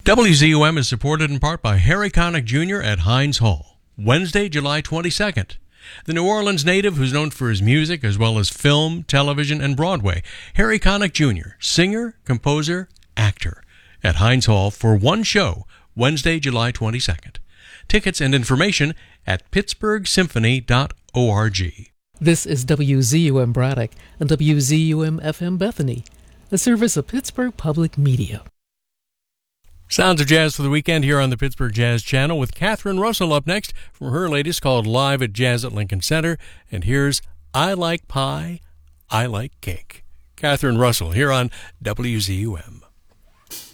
WZUM is supported in part by Harry Connick Jr. at Heinz Hall. Wednesday, July 22nd. The New Orleans native who's known for his music as well as film, television, and Broadway, Harry Connick Jr., singer, composer, actor, at Heinz Hall for one show, Wednesday, July 22nd. Tickets and information at pittsburghsymphony.org. This is WZUM Braddock and WZUM FM Bethany, a service of Pittsburgh Public Media. Sounds of Jazz for the weekend here on the Pittsburgh Jazz Channel with Catherine Russell up next from her latest called Live at Jazz at Lincoln Center. And here's I Like Pie, I Like Cake. Catherine Russell here on WZUM.